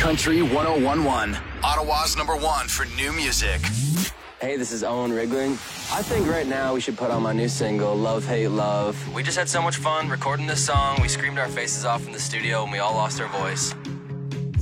Country 1011, Ottawa's #1 for new music. Hey, this is Owen Riggling. I think right now we should put on my new single, Love, Hate, Love. We just had so much fun recording this song. We screamed our faces off in the studio and we all lost our voice.